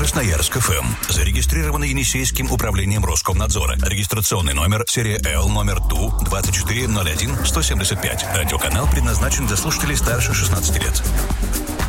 Красноярск ФМ. Зарегистрировано Енисейским управлением Роскомнадзора. Регистрационный номер, серия Л, номер ТУ-2401-175. Радиоканал предназначен для слушателей старше 16 лет.